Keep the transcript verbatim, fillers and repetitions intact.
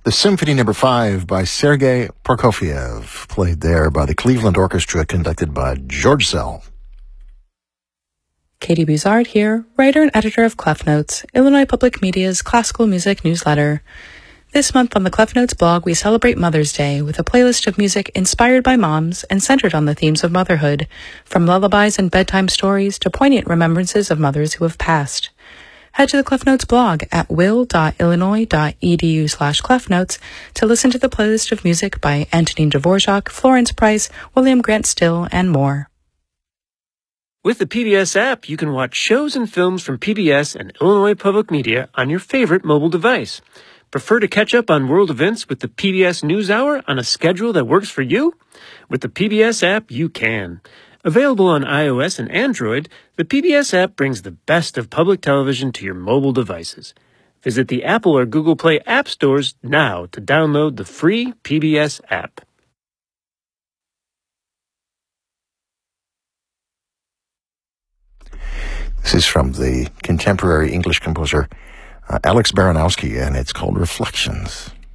The Symphony Number Five by Sergei Prokofiev, played there by the Cleveland Orchestra, conducted by George Szell. Katie Buzard here, writer and editor of Clef Notes, Illinois Public Media's classical music newsletter. This month on the Clef Notes blog, we celebrate Mother's Day with a playlist of music inspired by moms and centered on the themes of motherhood, from lullabies and bedtime stories to poignant remembrances of mothers who have passed. Head to the Clef Notes blog at will.illinois.edu slash clefnotes to listen to the playlist of music by Antonin Dvorak, Florence Price, William Grant Still, and more. With the P B S app, you can watch shows and films from P B S and Illinois Public Media on your favorite mobile device. Prefer to catch up on world events with the P B S NewsHour on a schedule that works for you? With the P B S app, you can. Available on iOS and Android, the P B S app brings the best of public television to your mobile devices. Visit the Apple or Google Play app stores now to download the free P B S app. This is from the contemporary English composer uh, Alex Baranowski, and it's called Reflections.